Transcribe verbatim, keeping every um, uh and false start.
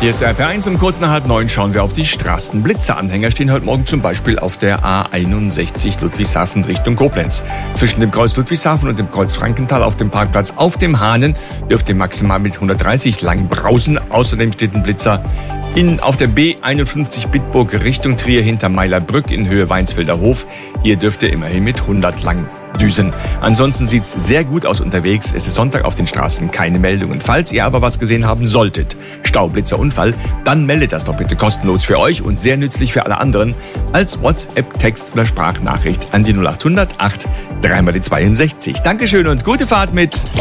Hier ist R P eins, um kurz nach halb neun schauen wir auf die Straßen. Blitzeranhänger stehen heute Morgen zum Beispiel auf der A einundsechzig Ludwigshafen Richtung Koblenz. Zwischen dem Kreuz Ludwigshafen und dem Kreuz Frankenthal auf dem Parkplatz auf dem Hahnen dürft ihr maximal mit hundertdreißig lang brausen. Außerdem steht ein Blitzer in, auf der B einundfünfzig Bitburg Richtung Trier hinter Meilerbrück in Höhe Weinsfelder Hof. Hier dürft ihr immerhin mit hundert lang düsen. Ansonsten sieht's sehr gut aus unterwegs. Es ist Sonntag, auf den Straßen keine Meldungen. Falls ihr aber was gesehen haben solltet, Stau, Blitzer, Unfall, dann meldet das doch bitte kostenlos für euch und sehr nützlich für alle anderen als WhatsApp, Text oder Sprachnachricht an die null acht hundert acht drei mal die zweiundsechzig. Dankeschön und gute Fahrt mit